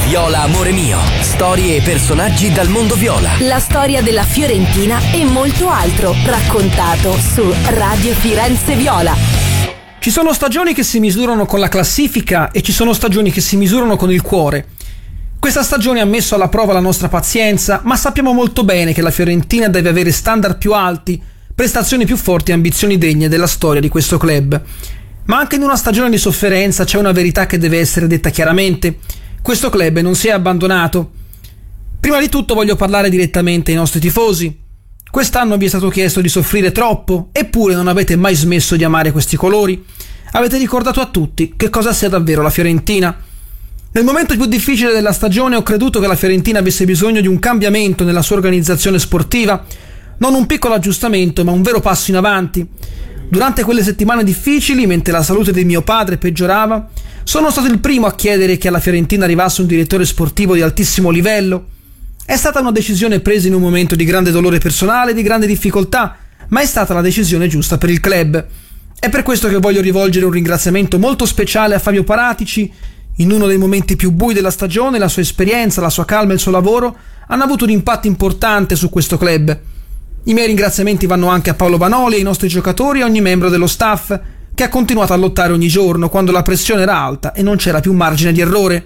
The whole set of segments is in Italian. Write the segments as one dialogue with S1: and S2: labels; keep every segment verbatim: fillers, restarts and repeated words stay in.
S1: Viola amore mio, storie e personaggi dal mondo viola.
S2: La storia della Fiorentina e molto altro, raccontato su Radio Firenze Viola.
S3: Ci sono stagioni che si misurano con la classifica e ci sono stagioni che si misurano con il cuore. Questa stagione ha messo alla prova la nostra pazienza, ma sappiamo molto bene che la Fiorentina deve avere standard più alti, prestazioni più forti e ambizioni degne della storia di questo club. Ma anche in una stagione di sofferenza c'è una verità che deve essere detta chiaramente. Questo club non si è abbandonato. Prima di tutto voglio parlare direttamente ai nostri tifosi. Quest'anno vi è stato chiesto di soffrire troppo, eppure non avete mai smesso di amare questi colori. Avete ricordato a tutti che cosa sia davvero la Fiorentina. Nel momento più difficile della stagione ho creduto che la Fiorentina avesse bisogno di un cambiamento nella sua organizzazione sportiva, non un piccolo aggiustamento, ma un vero passo in avanti. Durante quelle settimane difficili, mentre la salute di mio padre peggiorava, sono stato il primo a chiedere che alla Fiorentina arrivasse un direttore sportivo di altissimo livello. È stata una decisione presa in un momento di grande dolore personale e di grande difficoltà, ma è stata la decisione giusta per il club. È per questo che voglio rivolgere un ringraziamento molto speciale a Fabio Paratici. In uno dei momenti più bui della stagione, la sua esperienza, la sua calma e il suo lavoro hanno avuto un impatto importante su questo club. I miei ringraziamenti vanno anche a Paolo Vanoli, ai nostri giocatori e a ogni membro dello staff che ha continuato a lottare ogni giorno quando la pressione era alta e non c'era più margine di errore.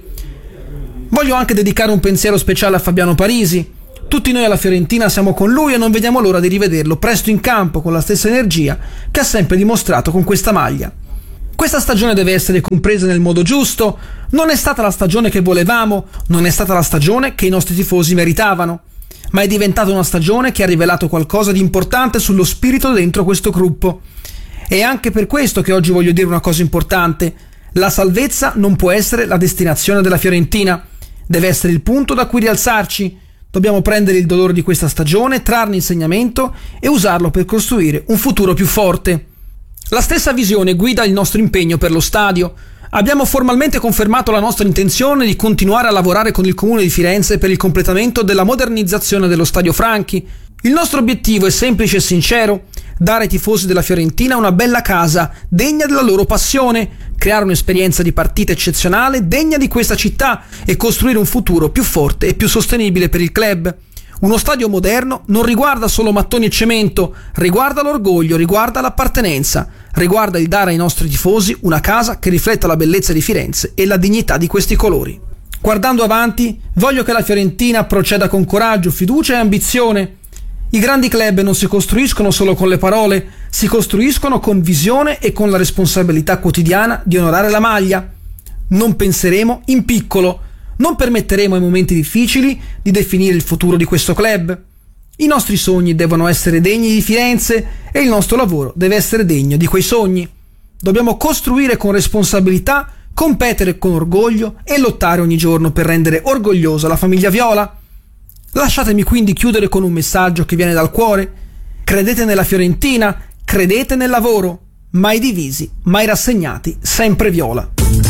S3: Voglio anche dedicare un pensiero speciale a Fabiano Parisi. Tutti noi alla Fiorentina siamo con lui e non vediamo l'ora di rivederlo presto in campo con la stessa energia che ha sempre dimostrato con questa maglia. Questa stagione deve essere compresa nel modo giusto. Non è stata la stagione che volevamo, non è stata la stagione che i nostri tifosi meritavano, ma è diventata una stagione che ha rivelato qualcosa di importante sullo spirito dentro questo gruppo. È anche per questo che oggi voglio dire una cosa importante. La salvezza non può essere la destinazione della Fiorentina, deve essere il punto da cui rialzarci. Dobbiamo prendere il dolore di questa stagione, trarne insegnamento e usarlo per costruire un futuro più forte. La stessa visione guida il nostro impegno per lo stadio. Abbiamo formalmente confermato la nostra intenzione di continuare a lavorare con il Comune di Firenze per il completamento della modernizzazione dello Stadio Franchi. Il nostro obiettivo è semplice e sincero: dare ai tifosi della Fiorentina una bella casa, degna della loro passione, creare un'esperienza di partita eccezionale, degna di questa città e costruire un futuro più forte e più sostenibile per il club. Uno stadio moderno non riguarda solo mattoni e cemento, riguarda l'orgoglio, riguarda l'appartenenza, riguarda il dare ai nostri tifosi una casa che rifletta la bellezza di Firenze e la dignità di questi colori. Guardando avanti, voglio che la Fiorentina proceda con coraggio, fiducia e ambizione. I grandi club non si costruiscono solo con le parole, si costruiscono con visione e con la responsabilità quotidiana di onorare la maglia. Non penseremo in piccolo. Non permetteremo ai momenti difficili di definire il futuro di questo club. I nostri sogni devono essere degni di Firenze e il nostro lavoro deve essere degno di quei sogni. Dobbiamo costruire con responsabilità, competere con orgoglio e lottare ogni giorno per rendere orgogliosa la famiglia viola. Lasciatemi quindi chiudere con un messaggio che viene dal cuore. Credete nella Fiorentina, credete nel lavoro, mai divisi, mai rassegnati, sempre viola.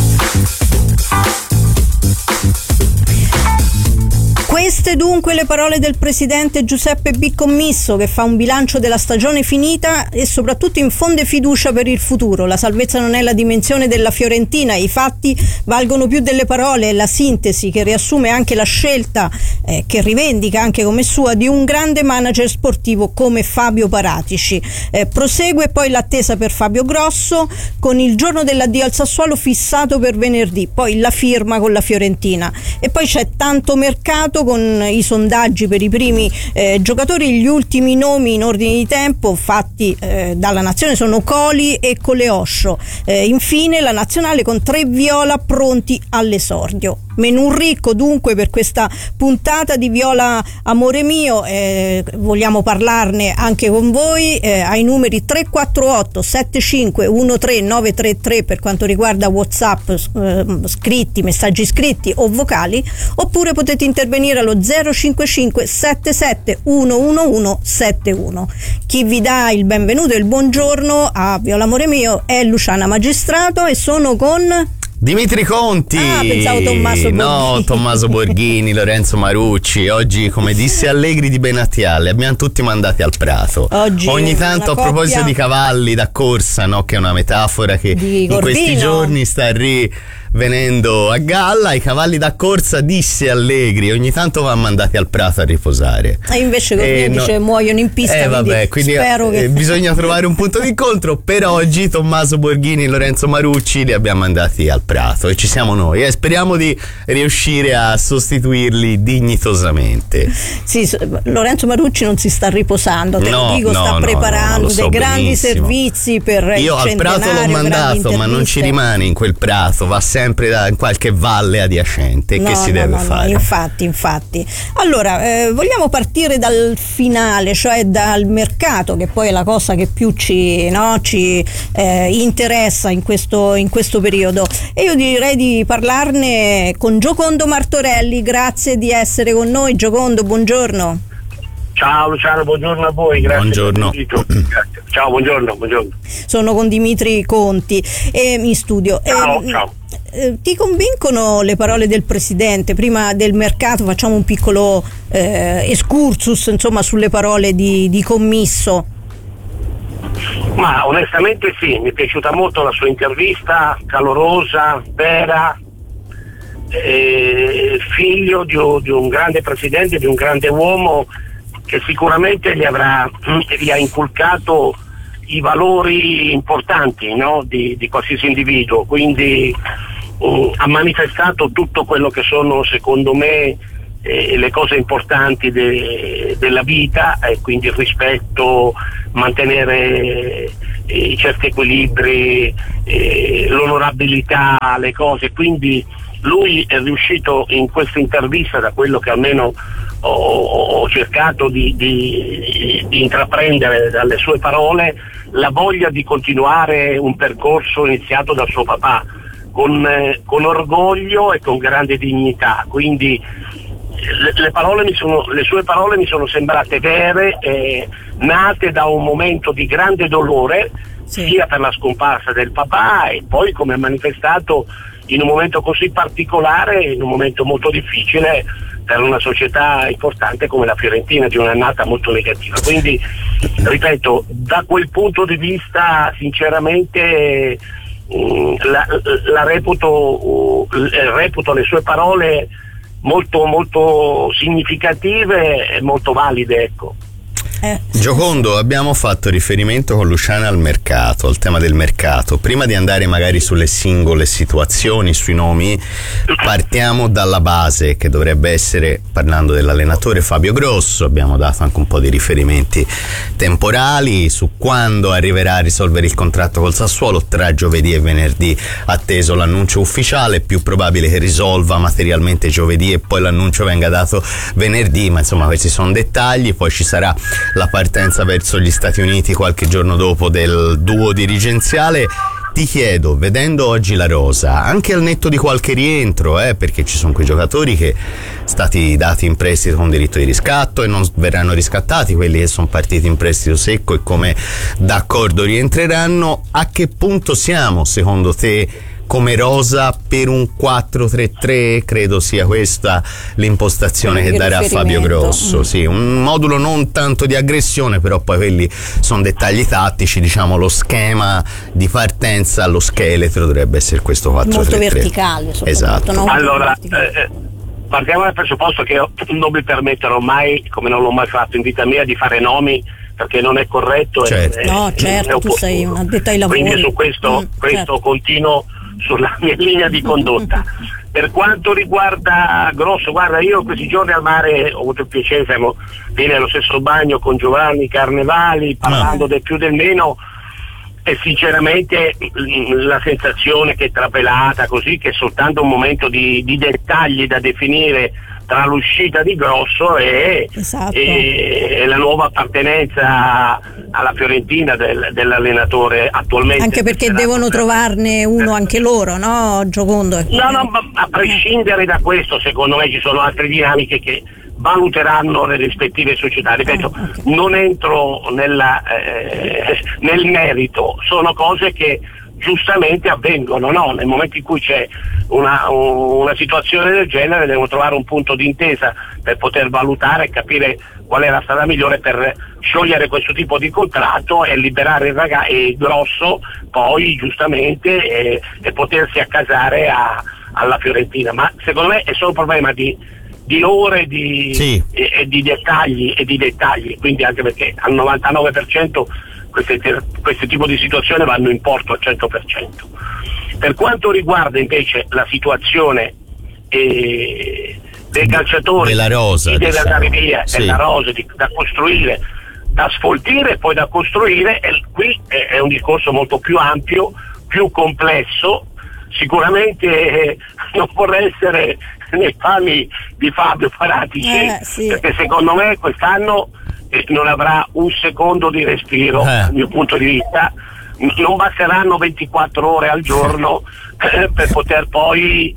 S4: Queste dunque le parole del presidente Giuseppe B. Commisso, che fa un bilancio della stagione finita e soprattutto infonde fiducia per il futuro. La salvezza non è la dimensione della Fiorentina, i fatti valgono più delle parole, è la sintesi che riassume anche la scelta eh, che rivendica anche come sua di un grande manager sportivo come Fabio Paratici. Eh, prosegue poi l'attesa per Fabio Grosso, con il giorno dell'addio al Sassuolo fissato per venerdì, poi la firma con la Fiorentina e poi c'è tanto mercato con i sondaggi per i primi eh, giocatori. Gli ultimi nomi in ordine di tempo fatti eh, dalla Nazione sono Coli e Coleoscio. Eh, infine la Nazionale con tre viola pronti all'esordio. Menù ricco dunque per questa puntata di Viola Amore Mio, eh, vogliamo parlarne anche con voi eh, ai numeri tre quattro otto sette cinque uno tre nove tre tre per quanto riguarda WhatsApp eh, scritti, messaggi scritti o vocali, oppure potete intervenire allo zero cinque cinque sette sette uno uno uno sette uno. Chi vi dà il benvenuto e il buongiorno a Viola Amore Mio è Luciana Magistrato e sono con
S5: Dimitri Conti.
S4: Ah, pensavo Tommaso Borghini.
S5: No, Tommaso Borghini, Lorenzo Marucci. Oggi, come disse Allegri di Benatiale, abbiamo tutti mandati al prato.
S4: Oggi
S5: ogni tanto a
S4: coppia...
S5: proposito di cavalli da corsa, no? Che è una metafora che in questi giorni sta ri... venendo a galla. I cavalli da corsa, disse Allegri, ogni tanto vanno mandati al prato a riposare.
S4: E invece
S5: e
S4: no, dice muoiono in pista.
S5: Eh vabbè, quindi
S4: spero
S5: eh,
S4: che...
S5: bisogna trovare un punto di incontro. Per oggi Tommaso Borghini e Lorenzo Marucci li abbiamo mandati al prato e ci siamo noi, e eh. speriamo di riuscire a sostituirli dignitosamente.
S4: Sì, Lorenzo Marucci non si sta riposando, te
S5: no,
S4: lo dico,
S5: no,
S4: sta
S5: no,
S4: preparando
S5: no, no, so
S4: dei grandi
S5: benissimo.
S4: servizi per
S5: io
S4: il
S5: al prato l'ho mandato, ma non ci rimane in quel prato, va sempre da, in qualche valle adiacente.
S4: No,
S5: che si
S4: no,
S5: deve
S4: no,
S5: fare?
S4: No, infatti, infatti. Allora, eh, vogliamo partire dal finale, cioè dal mercato, che poi è la cosa che più ci, no, ci eh, interessa in questo, in questo periodo. E io direi di parlarne con Giocondo Martorelli. Grazie di essere con noi, Giocondo, buongiorno.
S6: Ciao Luciano, buongiorno a voi, grazie.
S5: Buongiorno.
S6: Grazie. Ciao, buongiorno, buongiorno.
S4: Sono con Dimitri Conti eh, in studio.
S6: Ciao,
S4: eh,
S6: ciao.
S4: Eh, ti convincono le parole del Presidente? Prima del mercato facciamo un piccolo eh, excursus, insomma, sulle parole di, di Commisso.
S6: Ma onestamente sì, mi è piaciuta molto la sua intervista, calorosa, vera, eh, figlio di un, di un grande presidente, di un grande uomo che sicuramente gli avrà gli ha inculcato i valori importanti, no? di, di qualsiasi individuo, quindi um, ha manifestato tutto quello che sono secondo me eh, le cose importanti de, della vita, e quindi il rispetto, mantenere eh, certi equilibri, eh, l'onorabilità, le cose. Quindi lui è riuscito in questa intervista, da quello che almeno ho, ho cercato di, di, di intraprendere dalle sue parole, la voglia di continuare un percorso iniziato dal suo papà con, eh, con orgoglio e con grande dignità. Quindi le, le, parole mi sono, le sue parole mi sono sembrate vere, eh, nate da un momento di grande dolore, sì, sia per la scomparsa del papà, e poi, come ha manifestato, in un momento così particolare, in un momento molto difficile per una società importante come la Fiorentina, di un'annata molto negativa. Quindi, ripeto, da quel punto di vista sinceramente mh, la, la reputo, uh, reputo le sue parole molto molto significative e molto valide, ecco.
S4: Eh.
S5: Giocondo, abbiamo fatto riferimento con Luciana al mercato, al tema del mercato. Prima di andare magari sulle singole situazioni, sui nomi, partiamo dalla base, che dovrebbe essere, parlando dell'allenatore Fabio Grosso. Abbiamo dato anche un po' di riferimenti temporali su quando arriverà a risolvere il contratto col Sassuolo. Tra giovedì e venerdì atteso l'annuncio ufficiale, più probabile che risolva materialmente giovedì e poi l'annuncio venga dato venerdì, ma insomma questi sono dettagli. Poi ci sarà la partenza verso gli Stati Uniti qualche giorno dopo del duo dirigenziale. Ti chiedo, vedendo oggi la rosa, anche al netto di qualche rientro, eh, perché ci sono quei giocatori che stati dati in prestito con diritto di riscatto e non verranno riscattati, quelli che sono partiti in prestito secco e come d'accordo rientreranno, a che punto siamo secondo te come rosa per un quattro tre tre? Credo sia questa l'impostazione che darà Fabio Grosso. Mm. Sì, un modulo non tanto di aggressione, però poi quelli sono dettagli tattici. Diciamo lo schema di partenza, lo scheletro dovrebbe essere questo quattro tre tre.
S4: Molto verticale,
S5: esatto.
S4: No?
S6: Allora, eh, partiamo dal presupposto che io non mi permetterò mai, come non l'ho mai fatto in vita mia, di fare nomi, perché non è corretto.
S5: Certo.
S6: È,
S4: no, certo,
S6: è
S4: tu sei un addetto ai lavori.
S6: Quindi su questo, mm, questo certo. continuo sulla mia linea di condotta. Per quanto riguarda Grosso, guarda, io questi giorni al mare ho avuto il piacere, siamo viene allo stesso bagno con Giovanni Carnevali, parlando no. del più del meno, e sinceramente la sensazione che è trapelata così, che è soltanto un momento di, di dettagli da definire tra l'uscita di Grosso e,
S4: esatto.
S6: e, e la nuova appartenenza alla Fiorentina del, dell'allenatore attualmente.
S4: Anche perché devono trovarne uno anche loro, no, Giocondo?
S6: No, no, ma a prescindere da questo, secondo me ci sono altre dinamiche che valuteranno le rispettive società. Ripeto,
S4: ah, okay.
S6: non entro nella, eh, nel merito, sono cose che giustamente avvengono, no? Nel momento in cui c'è una, una situazione del genere devono trovare un punto d'intesa per poter valutare e capire qual è la strada migliore per sciogliere questo tipo di contratto e liberare il ragazzo e Grosso poi giustamente e, e potersi accasare a, alla Fiorentina. Ma secondo me è solo un problema di, di ore di,
S5: sì.
S6: e, e di dettagli e di dettagli, quindi anche perché al novantanove per cento queste, questi tipo di situazioni vanno in porto al cento per cento. Per quanto riguarda invece la situazione eh, dei calciatori
S5: della rosa,
S6: chi deve
S5: diciamo.
S6: andare via,
S5: Sì.
S6: della rosa di, da costruire, da sfoltire e poi da costruire, e qui è, è un discorso molto più ampio, più complesso. Sicuramente eh, non vorrei essere nei panni di Fabio Paratici,
S4: eh, sì.
S6: perché secondo me quest'anno eh, non avrà un secondo di respiro
S5: eh.
S6: dal mio punto di vista. Non basteranno ventiquattro ore al giorno eh, per poter poi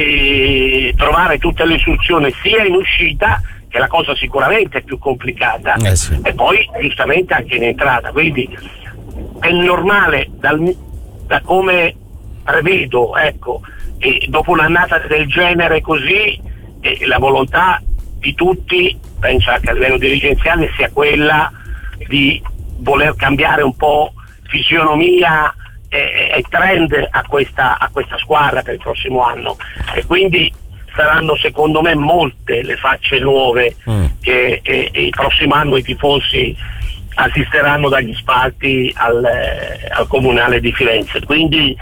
S6: eh, trovare tutte le soluzioni sia in uscita, che è la cosa sicuramente più complicata,
S5: eh sì.
S6: e poi giustamente anche in entrata. Quindi è normale dal, da come prevedo, ecco, e dopo un'annata del genere così eh, la volontà di tutti, penso anche a livello dirigenziale, sia quella di voler cambiare un po' fisionomia e, e trend a questa, a questa squadra per il prossimo anno, e quindi saranno secondo me molte le facce nuove mm. che e, e il prossimo anno i tifosi assisteranno dagli spalti al, eh, al Comunale di Firenze. Quindi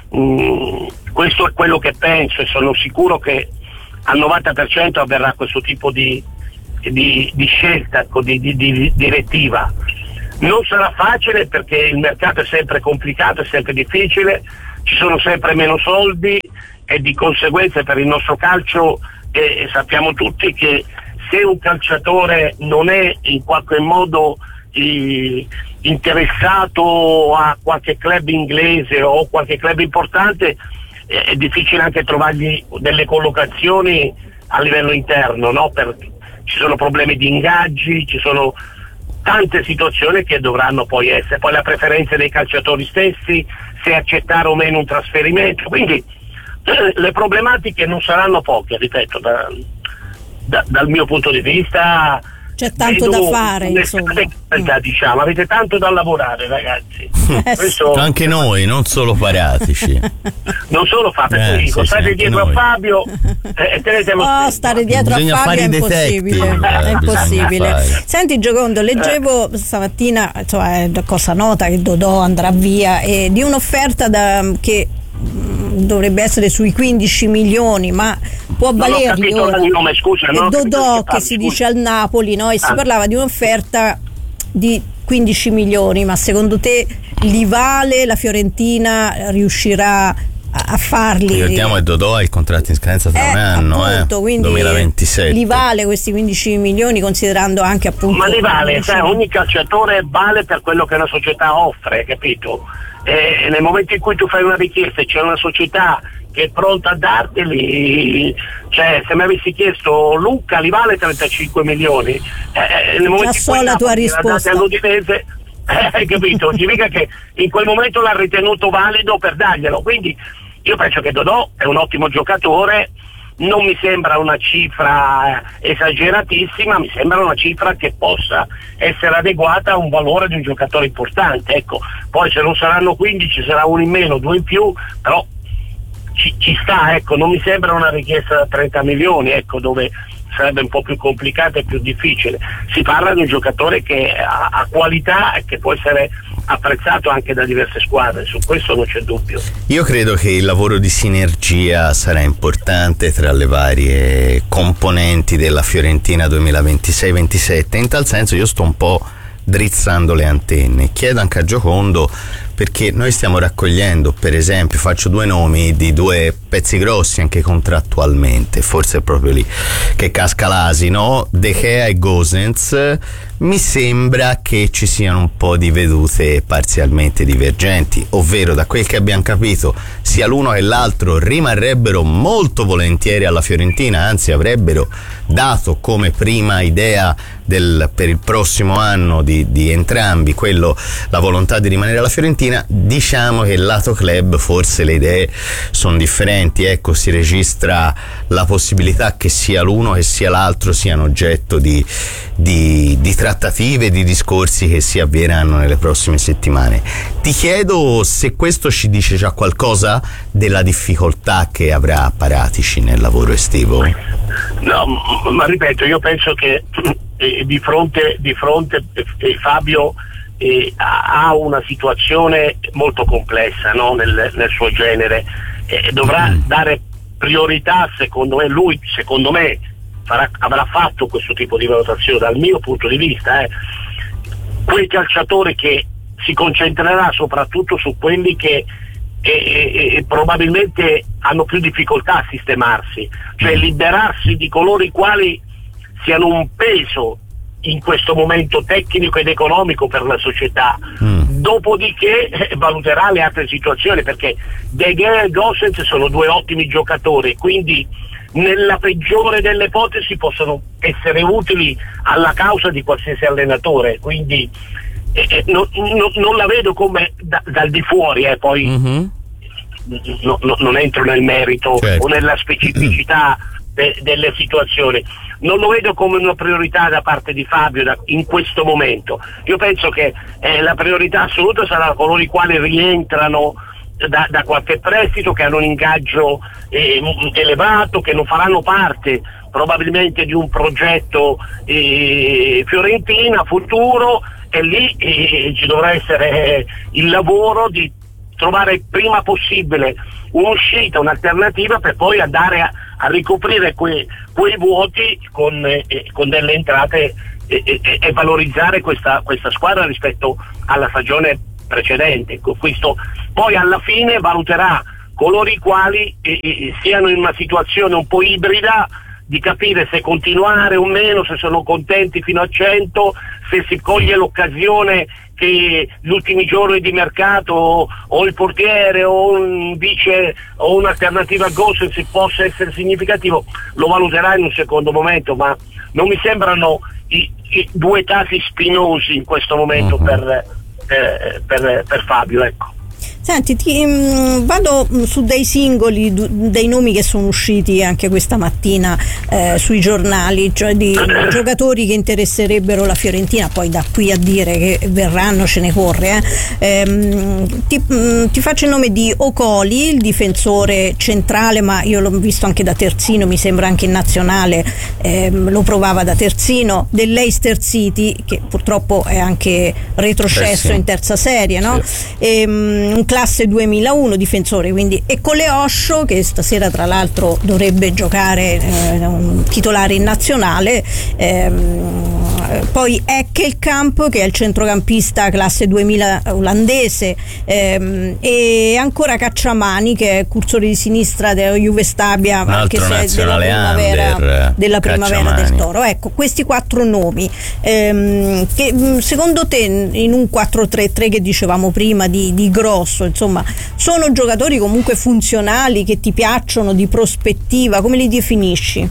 S6: mh, questo è quello che penso, e sono sicuro che al novanta per cento avverrà questo tipo di, di, di scelta, di, di, di direttiva. Non sarà facile perché il mercato è sempre complicato, è sempre difficile, ci sono sempre meno soldi e di conseguenza per il nostro calcio eh, sappiamo tutti che se un calciatore non è in qualche modo eh, interessato a qualche club inglese o qualche club importante, eh, è difficile anche trovargli delle collocazioni a livello interno, no? Per, ci sono problemi di ingaggi, ci sono tante situazioni che dovranno poi essere, poi la preferenza dei calciatori stessi, se accettare o meno un trasferimento, quindi eh, le problematiche non saranno poche, ripeto, da, da, dal mio punto di vista.
S4: C'è tanto da fare, insomma.
S6: Realtà, diciamo, avete tanto da lavorare, ragazzi.
S4: Eh,
S6: Questo,
S5: anche noi, non solo Paratici.
S6: Non solo Fabio,
S5: Eh,
S6: dico,
S5: sì,
S6: state
S5: sì,
S6: dietro
S5: noi.
S6: a Fabio eh, e tenete lo
S4: Oh,
S6: stesso.
S4: stare dietro
S5: Bisogna
S4: a Fabio
S5: fare
S4: è
S5: i
S4: impossibile,
S5: detective,
S4: è
S5: eh,
S4: impossibile.
S5: bisogna fare.
S4: Senti Giocondo, leggevo stamattina, insomma, è cosa nota che Dodò andrà via, e di un'offerta da, che mh, dovrebbe essere sui quindici milioni, ma può
S6: Non ho
S4: valerli
S6: capito
S4: ora.
S6: il nome, scusa, non ho capito
S4: Dodò
S6: che
S4: che
S6: parli,
S4: si
S6: scusa.
S4: dice al Napoli, no? E si
S6: Ah.
S4: parlava di un'offerta di quindici milioni, ma secondo te li vale? La Fiorentina riuscirà a, a farli?
S5: Ricordiamo che Dodò ha il contratto in scadenza tra
S4: Eh,
S5: un anno,
S4: appunto,
S5: eh,
S4: quindi
S5: duemilaventisette.
S4: li vale questi quindici milioni, considerando anche appunto
S6: Ma li vale, cioè, ogni calciatore vale per quello che una società offre, capito? E nel momento in cui tu fai una richiesta e c'è una società che è pronta a darteli, cioè se mi avessi chiesto Luca li vale trentacinque milioni, eh, nel momento
S4: Già
S6: in
S4: so
S6: cui
S4: la tua
S6: Napoli
S4: risposta.
S6: l'ha dato all'Udinese, eh, hai capito? Significa che in quel momento l'ha ritenuto valido per darglielo, quindi io penso che Dodò è un ottimo giocatore, non mi sembra una cifra esageratissima, mi sembra una cifra che possa essere adeguata a un valore di un giocatore importante, ecco. Poi se non saranno quindici sarà uno in meno, due in più, però ci, ci sta, ecco, non mi sembra una richiesta da trenta milioni, ecco, dove sarebbe un po' più complicata e più difficile. Si parla di un giocatore che ha, ha qualità e che può essere apprezzato anche da diverse squadre, su questo non c'è dubbio.
S5: Io credo che il lavoro di sinergia sarà importante tra le varie componenti della Fiorentina duemilaventisei ventisette, in tal senso io sto un po' drizzando le antenne. Chiedo anche a Giocondo, perché noi stiamo raccogliendo, per esempio, faccio due nomi di due pezzi grossi anche contrattualmente, forse è proprio lì che casca l'asino, De Gea e Gosens. Mi sembra che ci siano un po' di vedute parzialmente divergenti, ovvero da quel che abbiamo capito sia l'uno che l'altro rimarrebbero molto volentieri alla Fiorentina, anzi avrebbero dato come prima idea del, per il prossimo anno di, di entrambi quello, la volontà di rimanere alla Fiorentina. Fiorentina. Diciamo che lato club forse le idee sono differenti, ecco, si registra la possibilità che sia l'uno che sia l'altro siano oggetto di, di, di trattative, di discorsi che si avvieranno nelle prossime settimane. Ti chiedo se questo ci dice già qualcosa della difficoltà che avrà Paratici nel lavoro estivo.
S6: No, ma ripeto, io penso che eh, di fronte, di fronte eh, Fabio eh, ha una situazione molto complessa, no? nel, nel suo genere, eh, dovrà mm. dare priorità, secondo me, lui, secondo me, farà, avrà fatto questo tipo di valutazione dal mio punto di vista, eh. quei calciatori che si concentrerà soprattutto su quelli che E, e, e probabilmente hanno più difficoltà a sistemarsi, cioè liberarsi di coloro i quali siano un peso in questo momento tecnico ed economico per la società. Mm. Dopodiché eh, valuterà le altre situazioni, perché De Gea e Gosens sono due ottimi giocatori, quindi nella peggiore delle ipotesi possono essere utili alla causa di qualsiasi allenatore, quindi Eh, no, no, non la vedo come da, dal di fuori, eh, poi mm-hmm. no, no, non entro nel merito, certo, o nella specificità de, delle situazioni, non lo vedo come una priorità da parte di Fabio da, in questo momento. Io penso che eh, la priorità assoluta sarà coloro i quali rientrano da, da qualche prestito, che hanno un ingaggio eh, elevato, che non faranno parte probabilmente di un progetto eh, Fiorentina futuro, e lì eh, ci dovrà essere eh, il lavoro di trovare prima possibile un'uscita, un'alternativa, per poi andare a, a ricoprire que, quei vuoti con, eh, con delle entrate eh, eh, e valorizzare questa, questa squadra rispetto alla stagione precedente. Questo poi alla fine valuterà coloro i quali eh, eh, siano in una situazione un po' ibrida, di capire se continuare o meno, se sono contenti fino a cento, se si coglie l'occasione che gli ultimi giorni di mercato o, o il portiere o un vice o un'alternativa a Gosens possa essere significativo. Lo valuterà in un secondo momento, ma non mi sembrano i, i due casi spinosi in questo momento uh-huh. per, eh, per, per Fabio, ecco.
S4: Senti, ti, mh, vado su dei singoli, d- dei nomi che sono usciti anche questa mattina eh, sui giornali, cioè di giocatori che interesserebbero la Fiorentina, poi da qui a dire che verranno ce ne corre. Eh. Ehm, ti, mh, ti faccio il nome di Ocoli, il difensore centrale, ma io l'ho visto anche da terzino, mi sembra anche in nazionale, ehm, lo provava da terzino, del Leicester City, che purtroppo è anche retrocesso eh sì. in terza serie, no? Sì. Ehm, un classe duemilauno difensore, quindi, e Coleoscio, che stasera tra l'altro dovrebbe giocare eh, un titolare in nazionale, ehm, poi Eckelkamp, che è il centrocampista classe duemila olandese, ehm, e ancora Cacciamani, che è cursore di sinistra della Juve Stabia,
S5: un
S4: anche se è della primavera,
S5: under,
S4: della primavera del Toro. Ecco, questi quattro nomi, ehm, che secondo te in un quattro tre tre che dicevamo prima di, di grosso, insomma, sono giocatori comunque funzionali, che ti piacciono, di prospettiva, come li definisci?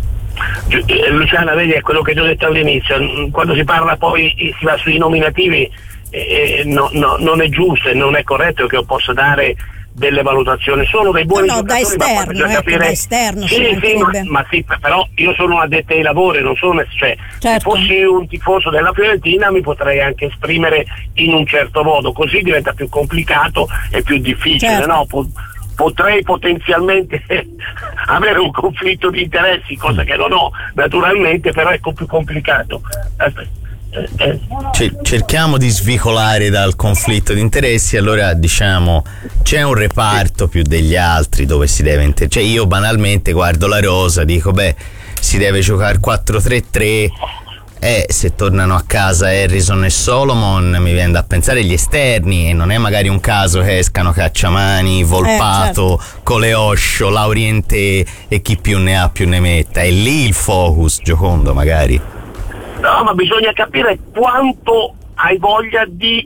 S6: Luciana, vedi, è quello che ti ho detto all'inizio, quando si parla poi, si va sui nominativi, eh, no, no, non è giusto e non è corretto che io possa dare delle valutazioni. Sono dei buoni
S4: no, no,
S6: giocatori,
S4: da esterno,
S6: ma ecco,
S4: capire... da esterno
S6: sì, sì, ma, ma sì, però io sono un addetto ai lavori, non sono, cioè, certo. Se fossi un tifoso della Fiorentina mi potrei anche esprimere in un certo modo, così diventa più complicato e più difficile, certo. no? Po- potrei potenzialmente avere un conflitto di interessi, cosa che non ho naturalmente, però è più complicato. Aspetta.
S5: Cerchiamo di svicolare dal conflitto di interessi. Allora, diciamo, c'è un reparto più degli altri dove si deve inter- cioè io banalmente guardo la rosa, dico beh, si deve giocare quattro tre tre, e se tornano a casa Harrison e Solomon mi viene da pensare gli esterni, e non è magari un caso che escano Cacciamani, Volpato, eh, certo. Coleoscio, Laurienté e chi più ne ha più ne metta. È lì il focus, Giocondo, magari.
S6: No, ma bisogna capire quanto hai voglia di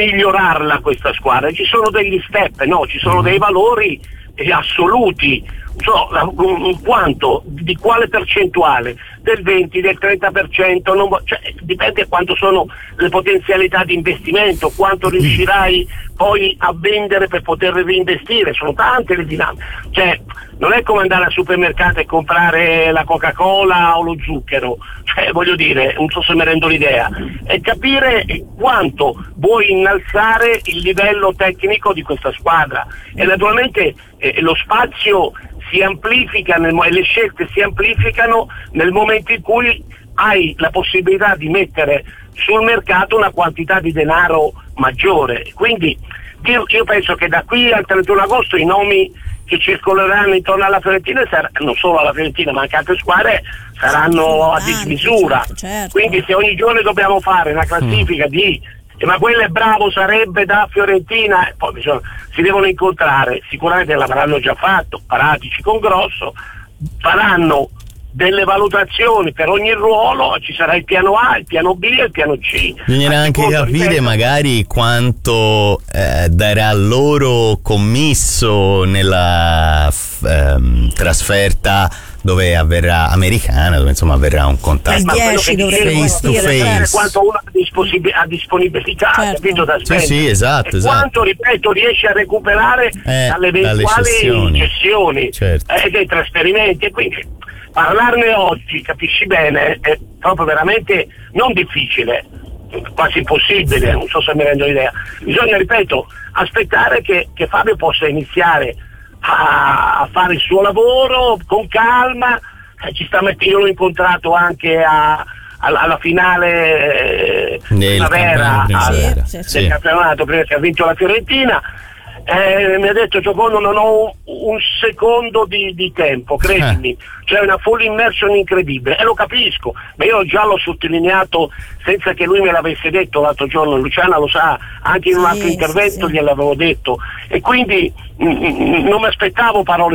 S6: migliorarla questa squadra. Ci sono degli step, no? Ci sono dei valori assoluti. so, la, um, quanto, di quale percentuale, del venti, del trenta per cento, non, cioè, dipende quanto sono le potenzialità di investimento, quanto riuscirai poi a vendere per poter reinvestire, sono tante le dinamiche, cioè non è come andare al supermercato e comprare la Coca-Cola o lo zucchero, cioè voglio dire, non so se mi rendo l'idea, è capire quanto vuoi innalzare il livello tecnico di questa squadra e naturalmente eh, lo spazio si amplifica nel, e le scelte si amplificano nel momento in cui hai la possibilità di mettere sul mercato una quantità di denaro maggiore. Quindi io, io penso che da qui al trentuno agosto i nomi che circoleranno intorno alla Fiorentina, sar- non solo alla Fiorentina ma anche altre squadre, saranno a dismisura.
S4: Certo, certo.
S6: Quindi se ogni giorno dobbiamo fare una classifica mm. di eh, ma quello è bravo, sarebbe da Fiorentina, e poi bisogna, si devono incontrare, sicuramente l'avranno già fatto, Paratici con Grosso, faranno delle valutazioni per ogni ruolo, ci sarà il piano A, il piano B e il piano C.
S5: Bisognerà anche
S6: secondo,
S5: capire
S6: ripeto,
S5: magari quanto eh, darà loro commisso nella f- ehm, trasferta dove avverrà americana, dove insomma avverrà un contatto
S6: ma
S4: dieci dovrebbe
S5: face to face,
S6: quanto uno ha, disposib- ha disponibilità,
S4: certo.
S6: capito, da spendere,
S5: sì, sì, esatto,
S6: e
S5: esatto.
S6: quanto, ripeto, riesce a recuperare
S5: eh,
S6: dalle eventuali
S5: dalle cessioni,
S6: cessioni
S5: certo.
S6: e eh, dei trasferimenti, e quindi parlarne oggi, capisci bene, è proprio veramente non difficile, quasi impossibile, non so se mi rendo l'idea. Bisogna, ripeto, aspettare che, che Fabio possa iniziare a, a fare il suo lavoro con calma, eh, ci sta mettendo, io l'ho incontrato anche a, alla, alla finale eh, primavera
S5: primavera,
S6: al,
S4: sì,
S5: sì.
S6: del campionato, prima che ha vinto la Fiorentina. Eh, mi ha detto Giocondo, non ho un, un secondo di, di tempo, credimi, eh. C'è una full immersion incredibile e lo capisco, ma io già l'ho sottolineato senza che lui me l'avesse detto l'altro giorno, Luciana lo sa, anche in un
S4: sì,
S6: altro intervento
S4: sì, sì.
S6: gliel'avevo detto, e quindi mh, mh, non mi aspettavo parole